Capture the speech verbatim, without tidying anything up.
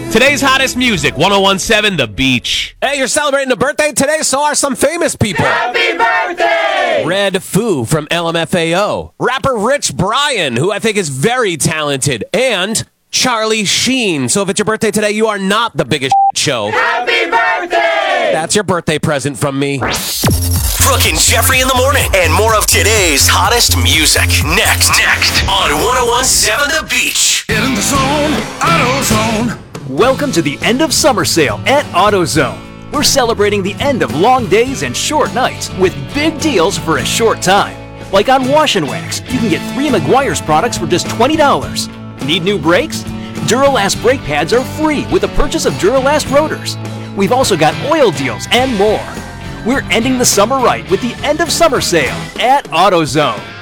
Today's hottest music, ten seventeen The Beach. Hey, you're celebrating a birthday today, so are some famous people. Happy birthday! Red Foo from L M F A O. Rapper Rich Brian, who I think is very talented. And Charlie Sheen. So if it's your birthday today, you are not the biggest show. Happy birthday! That's your birthday present from me. Brooke and Jeffrey in the morning. And more of today's hottest music. Next. Next on ten seventeen The Beach. Get in the zone, AutoZone. Welcome to the end of summer sale at AutoZone. We're celebrating the end of long days and short nights with big deals for a short time. Like on Wash and Wax, you can get three Meguiar's products for just twenty dollars. Need new brakes? Duralast brake pads are free with the purchase of Duralast rotors. We've also got oil deals and more. We're ending the summer right with the end of summer sale at AutoZone.